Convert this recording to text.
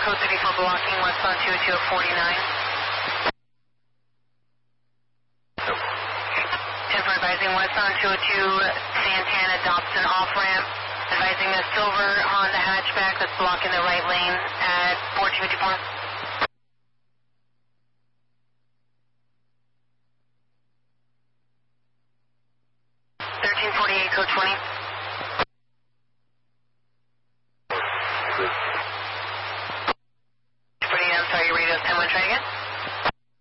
Code 34 blocking westbound 202 at 49. Temporary advising westbound 202 Santana Dobson off-ramp. Advising a silver Honda hatchback that's blocking the right lane at 1454. 1348, code 20.